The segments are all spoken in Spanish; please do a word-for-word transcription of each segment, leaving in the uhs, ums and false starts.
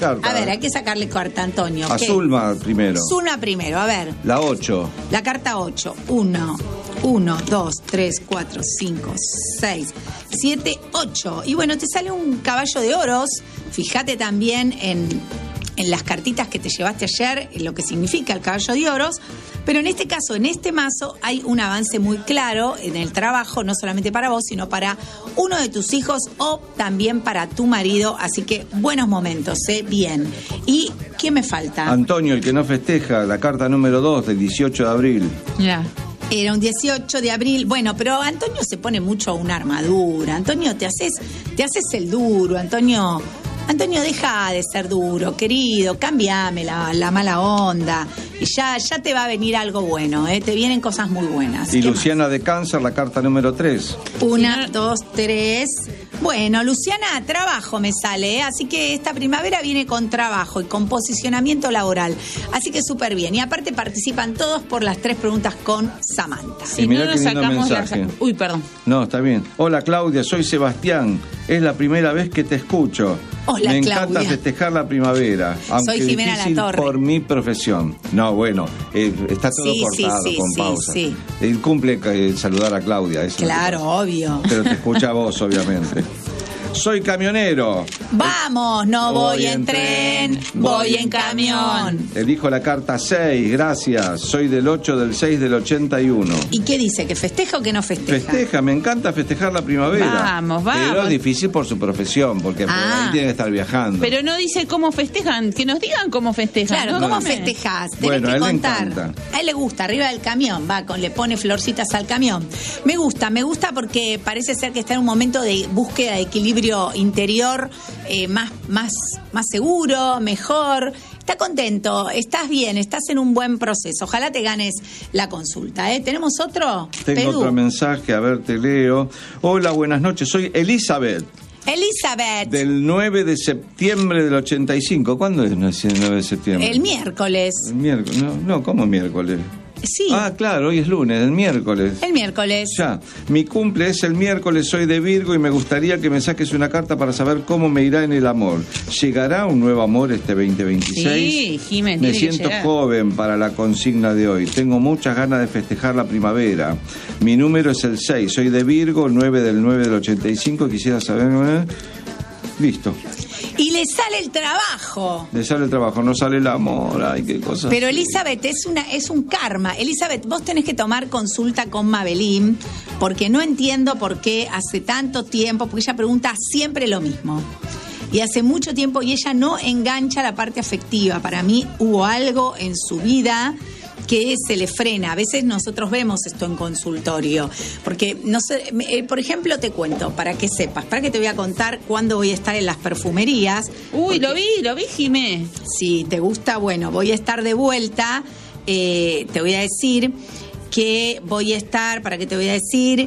cartas. A ver, hay que sacarle carta, Antonio. A ¿Qué? Zulma primero. Zulma primero, a ver. La ocho. La carta ocho. Uno, uno, dos, tres, cuatro, cinco, seis, siete, ocho. Y bueno, te sale un caballo de oros. Fíjate también en, en las cartitas que te llevaste ayer, en lo que significa el caballo de oros. Pero en este caso, en este mazo, hay un avance muy claro en el trabajo, no solamente para vos, sino para uno de tus hijos o también para tu marido. Así que buenos momentos, ¿eh? Bien. ¿Y qué me falta? Antonio, el que no festeja, la carta número dos del dieciocho de abril. Ya. Era un dieciocho de abril. Bueno, pero Antonio se pone mucho una armadura. Antonio, te haces, te haces el duro, Antonio. Antonio, deja de ser duro, querido, cámbiame la, la mala onda y ya, ya te va a venir algo bueno, ¿eh? Te vienen cosas muy buenas. Y Luciana más? De Cáncer, la carta número tres. Una, dos, tres. Bueno, Luciana, trabajo me sale, ¿eh? Así que esta primavera viene con trabajo y con posicionamiento laboral. Así que súper bien. Y aparte participan todos por las tres preguntas con Samantha. Si no nos sacamos la... Uy, perdón. No, está bien. Hola, Claudia, soy Sebastián. Es la primera vez que te escucho. Hola, me Claudia. encanta festejar la primavera, aunque soy Jimena difícil La Torre. Por mi profesión. No, bueno, eh, está todo sí, cortado sí, sí, con sí, pausa. Sí. El cumple eh, saludar a Claudia. Eso claro, es obvio. Pero te escucha a vos, obviamente. Soy camionero. Vamos, no voy, voy en tren, voy en camión. Elijo la carta seis, gracias. Soy del ocho del seis del ochenta y uno. ¿Y qué dice? ¿Que festeja o que no festeja? Festeja, me encanta festejar la primavera. Vamos, vamos. Pero es difícil por su profesión, porque ah, ahí tiene que estar viajando. Pero no dice cómo festejan, que nos digan cómo festejan. Claro, ¿no? ¿cómo festejás? Tenés bueno, que a él contar. Le encanta. A él le gusta, arriba del camión, va, con le pone florcitas al camión. Me gusta, me gusta porque parece ser que está en un momento de búsqueda de equilibrio interior. Eh, más, más, más seguro, mejor. Está contento, estás bien, estás en un buen proceso. Ojalá te ganes la consulta. ¿eh? ¿Tenemos otro? Tengo Pedú. otro mensaje, a ver, te leo. Hola, buenas noches, soy Elizabeth. Elizabeth. Del nueve de septiembre del ochenta y cinco. ¿Cuándo es el nueve de septiembre? El miércoles. El miércoles. No, no, ¿cómo miércoles? Sí. Ah, claro, hoy es lunes, el miércoles. El miércoles. Ya, mi cumple es el miércoles, soy de Virgo y me gustaría que me saques una carta para saber cómo me irá en el amor. ¿Llegará un nuevo amor este veinte veintiséis? Sí, Jiménez. Me siento joven para la consigna de hoy. Tengo muchas ganas de festejar la primavera. Mi número es el seis, soy de Virgo, nueve del nueve del ochenta y cinco. Quisiera saber... ¿eh? Listo. Y le sale el trabajo. Le sale el trabajo, no sale el amor, ay, qué cosa. Pero Elizabeth, es una es un karma. Elizabeth, vos tenés que tomar consulta con Mabelín, porque no entiendo por qué hace tanto tiempo, porque ella pregunta siempre lo mismo. Y hace mucho tiempo, y ella no engancha la parte afectiva. Para mí hubo algo en su vida que se le frena. A veces nosotros vemos esto en consultorio, porque no sé, eh, por ejemplo, te cuento para que sepas, para que te voy a contar cuándo voy a estar en las perfumerías. Uy, porque, lo vi, lo vi, Jimé. Si te gusta, bueno, voy a estar de vuelta. Eh, te voy a decir que voy a estar, para que te voy a decir,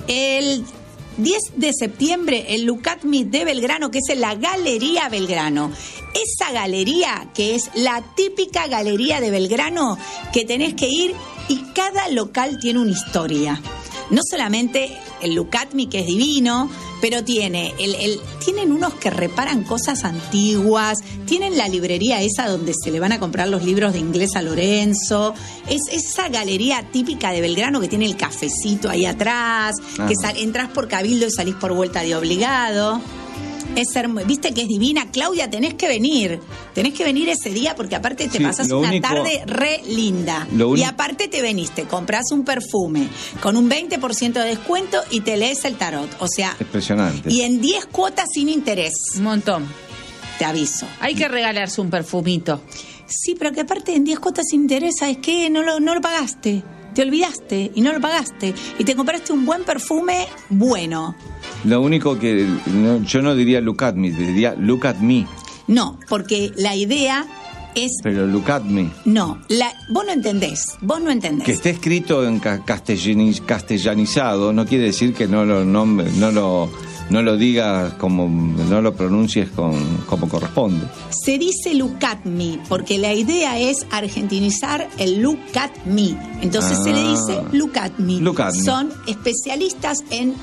el diez de septiembre el Look at Me de Belgrano, que es en la Galería Belgrano. Esa galería que es la típica galería de Belgrano que tenés que ir, y cada local tiene una historia. No solamente el Look at Me, que es divino, pero tiene el, el, tienen unos que reparan cosas antiguas, tienen la librería esa donde se le van a comprar los libros de inglés a Lorenzo, es esa galería típica de Belgrano que tiene el cafecito ahí atrás, ajá, que sal, entras por Cabildo y salís por Vuelta de Obligado. Es hermoso. Viste que es divina. Claudia, tenés que venir. Tenés que venir ese día porque aparte te sí, pasás una único, tarde re linda. Y aparte te veniste, comprás un perfume con un veinte por ciento de descuento y te lees el tarot. O sea, impresionante. Y en diez cuotas sin interés. Un montón. Te aviso. Hay que regalarse un perfumito. Sí, pero que aparte en diez cuotas sin interés, ¿sabes qué? No lo, no lo pagaste. Te olvidaste y no lo pagaste. Y te compraste un buen perfume bueno. Lo único que no, yo no diría look at me, diría look at me. No, porque la idea es... Pero look at me. No, la, vos no entendés, vos no entendés. Que esté escrito en ca- castellaniz, castellanizado no quiere decir que no lo, no, no lo, no lo digas como, no lo pronuncies con, como corresponde. Se dice look at me, porque la idea es argentinizar el look at me. Entonces ah, se le dice look at me. Look at me. Son especialistas en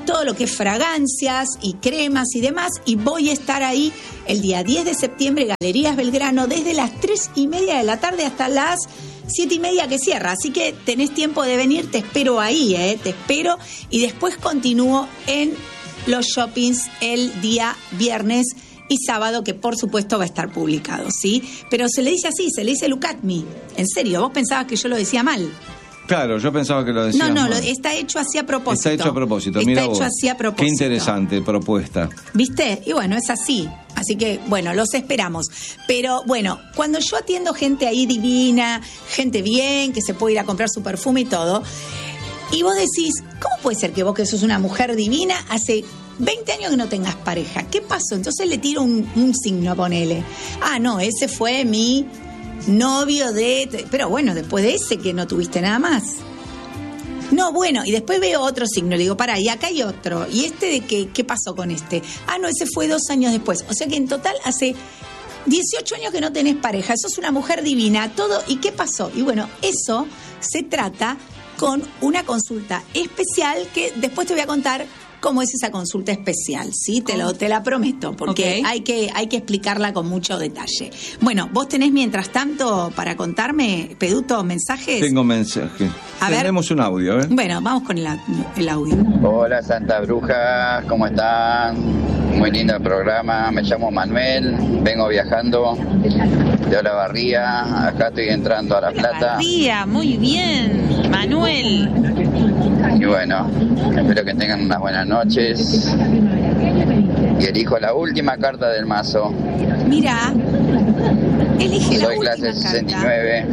todo lo que es fragancias y cremas y demás, y voy a estar ahí el día diez de septiembre, Galerías Belgrano, desde las tres y media de la tarde hasta las siete y media que cierra, así que tenés tiempo de venir, te espero ahí, eh, te espero, y después continúo en los shoppings el día viernes y sábado, que por supuesto va a estar publicado, ¿sí? Pero se le dice así, se le dice look at me. En serio, vos pensabas que yo lo decía mal. Claro, yo pensaba que lo decías No, no, mal. lo, está hecho así a propósito. Está hecho a propósito, está mira hecho vos. así a propósito. Qué interesante propuesta. ¿Viste? Y bueno, es así. Así que, bueno, los esperamos. Pero, bueno, cuando yo atiendo gente ahí divina, gente bien, que se puede ir a comprar su perfume y todo, y vos decís, ¿cómo puede ser que vos, que sos una mujer divina, hace veinte años que no tengas pareja? ¿Qué pasó? Entonces le tiro un, un signo, ponele. Ah, no, ese fue mi novio de... Pero bueno, después de ese que no tuviste nada más. No, bueno, y después veo otro signo, le digo, pará, y acá hay otro. ¿Y este de qué, qué pasó con este? Ah, no, ese fue dos años después. O sea que en total hace dieciocho años que no tenés pareja. Sos una mujer divina, todo. ¿Y qué pasó? Y bueno, eso se trata con una consulta especial que después te voy a contar cómo es esa consulta especial, ¿sí? Te lo te la prometo, porque Okay. hay que hay que explicarla con mucho detalle. Bueno, vos tenés mientras tanto para contarme, Peduto, mensajes. Tengo mensaje. A ver. Tenemos un audio, ¿eh? Bueno, vamos con el, el audio. Hola Santa Bruja, ¿cómo están? Muy lindo el programa, me llamo Manuel, vengo viajando de Olavarría, acá estoy entrando a La Plata Día, muy bien, Manuel. y bueno, espero que tengan unas buenas noches y elijo la última carta del mazo, Mira, elige la soy última clase sesenta y carta. nueve.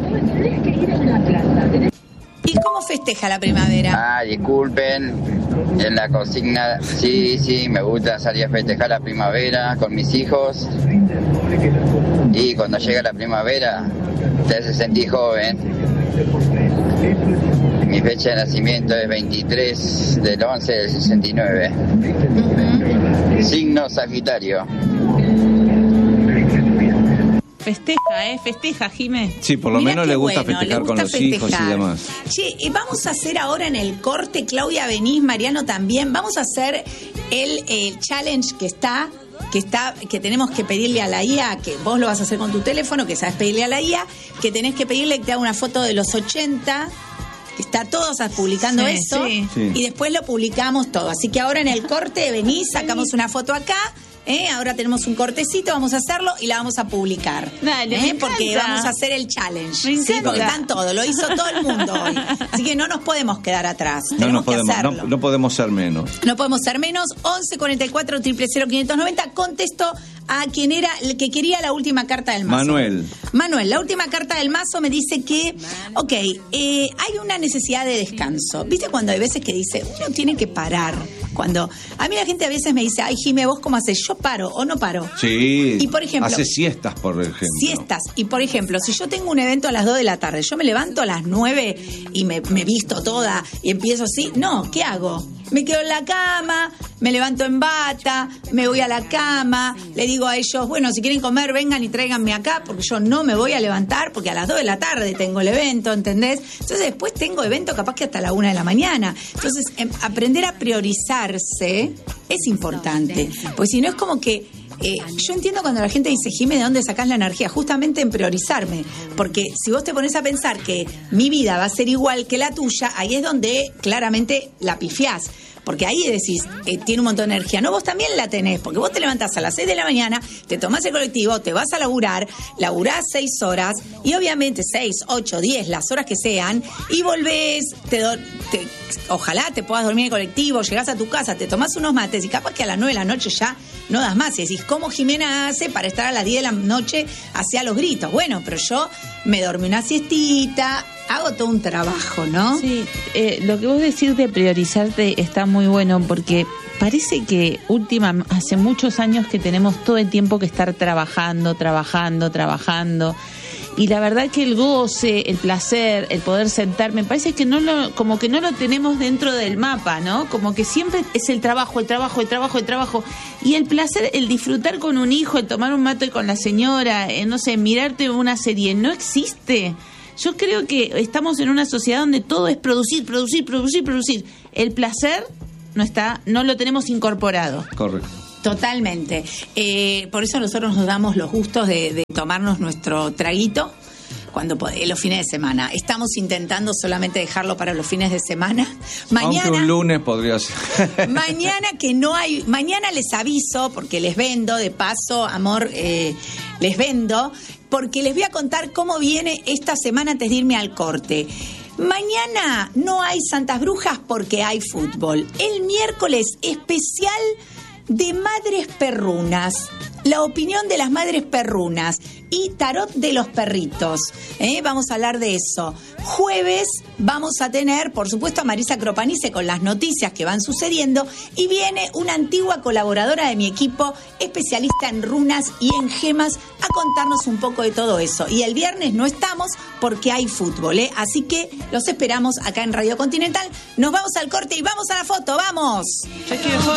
¿Y cómo festeja la primavera? Ah, disculpen, en la consigna, sí, sí, me gusta salir a festejar la primavera con mis hijos y cuando llega la primavera te hace sentir joven. Mi fecha de nacimiento es veintitrés del once del sesenta y nueve. Signo Sagitario. Festeja, ¿eh? Festeja, Jimé. Sí, por lo Mirá menos qué le gusta bueno, festejar le con gusta los hijos y festejar. demás. Che, eh, vamos a hacer ahora en el corte, Claudia venís, Mariano también, vamos a hacer el, el challenge que está, que está, que tenemos que pedirle a la I A, que vos lo vas a hacer con tu teléfono, que sabes pedirle a la I A, que tenés que pedirle que te haga una foto de los ochenta, que está todos publicando Sí, eso, sí. Sí. y después lo publicamos todo. Así que ahora en el corte venís, sacamos una foto acá. ¿Eh? Ahora tenemos un cortecito, vamos a hacerlo y la vamos a publicar. Dale, ¿Eh? me Porque encanta. vamos a hacer el challenge. Me Sí, encanta. porque están todos, lo hizo todo el mundo hoy. Así que no nos podemos quedar atrás. No, Tenemos nos que podemos, hacerlo. no, no podemos ser menos. No podemos ser menos. once cuarenta y cuatro, cero cero cero, quinientos noventa. Contesto a quien era el que quería la última carta del mazo. Manuel. Manuel, la última carta del mazo me dice que, ok, eh, hay una necesidad de descanso. ¿Viste cuando hay veces que dice, uno tiene que parar? Cuando a mí la gente a veces me dice, ay, Jimé, ¿vos cómo haces? ¿Yo paro o no paro? Sí. Y por ejemplo, hace siestas, por ejemplo. Siestas. Y por ejemplo, si yo tengo un evento a las dos de la tarde, yo me levanto a las nueve y me, me visto toda y empiezo así. No, ¿qué hago? Me quedo en la cama, me levanto en bata, me voy a la cama, le digo a ellos, bueno, si quieren comer, vengan y tráiganme acá, porque yo no me voy a levantar, porque a las dos de la tarde tengo el evento, ¿entendés? Entonces después tengo evento capaz que hasta la una de la mañana. Entonces, em, aprender a priorizarse es importante, porque si no es como que Eh, yo entiendo cuando la gente dice, Jimé, ¿de dónde sacás la energía? Justamente en priorizarme, porque si vos te pones a pensar que mi vida va a ser igual que la tuya, ahí es donde claramente la pifiás. Porque ahí decís, eh, tiene un montón de energía. No, vos también la tenés, porque vos te levantás a las seis de la mañana, te tomás el colectivo, te vas a laburar, laburás seis horas, y obviamente seis, ocho, diez, las horas que sean, y volvés, te, do, te ojalá te puedas dormir en el colectivo, llegás a tu casa, te tomás unos mates, y capaz que a las nueve de la noche ya no das más. Y decís, ¿cómo Jimena hace para estar a las diez de la noche hacia los gritos? Bueno, pero yo me dormí una siestita, hago todo un trabajo, ¿no? Sí, eh, lo que vos decís de priorizarte está muy bueno porque parece que última, hace muchos años que tenemos todo el tiempo que estar trabajando, trabajando, trabajando. Y la verdad que el goce, el placer, el poder sentar, me parece que no lo, como que no lo tenemos dentro del mapa, ¿no? Como que siempre es el trabajo, el trabajo, el trabajo, el trabajo. Y el placer, el disfrutar con un hijo, el tomar un mate con la señora, eh, no sé, mirarte una serie, no existe. Yo creo que estamos en una sociedad donde todo es producir, producir, producir, producir. El placer no está, no lo tenemos incorporado. Correcto. Totalmente. Eh, por eso nosotros nos damos los gustos de, de tomarnos nuestro traguito cuando pode- los fines de semana. Estamos intentando solamente dejarlo para los fines de semana. Mañana, Aunque un lunes podría ser. mañana que no hay, mañana les aviso porque les vendo, de paso, amor, eh, les vendo, porque les voy a contar cómo viene esta semana antes de irme al corte. Mañana no hay Santas Brujas porque hay fútbol. El miércoles especial de Madres Perrunas. La opinión de las madres perrunas y tarot de los perritos. ¿eh? Vamos a hablar de eso. Jueves vamos a tener, por supuesto, a Marisa Cropanice con las noticias que van sucediendo. Y viene una antigua colaboradora de mi equipo, especialista en runas y en gemas, a contarnos un poco de todo eso. Y el viernes no estamos porque hay fútbol. ¿eh? Así que los esperamos acá en Radio Continental. Nos vamos al corte y vamos a la foto. ¡Vamos!